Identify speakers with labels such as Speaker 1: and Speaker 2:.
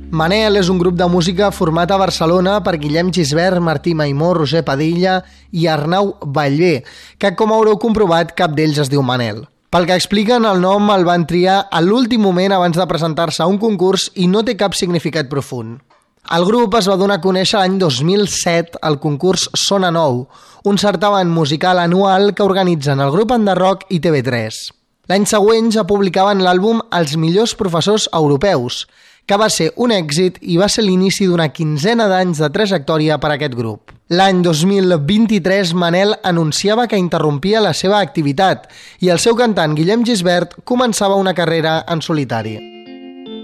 Speaker 1: Manel és un grup de música format a Barcelona per Guillem Gisbert, Martí Maimó, Roger Padilla i Arnau Ballbé, que com haureu comprovat cap d'ells es diu Manel. Pel que expliquen, el nom el van triar a l'últim moment abans de presentar-se a un concurs i no té cap significat profund. El grup es va donar a conèixer l'any 2007 al concurs Sona Nou, un certamen musical anual que organitzen el grup Enderrock i TV3. L'any següent ja publicaven l'àlbum Els millors professors europeus, que va ser un èxit i va ser l'inici d'una quinzena d'anys de trajectòria per a aquest grup. L'any 2023, Manel anunciava que interrompia la seva activitat i el seu cantant Guillem Gisbert començava una carrera en solitari.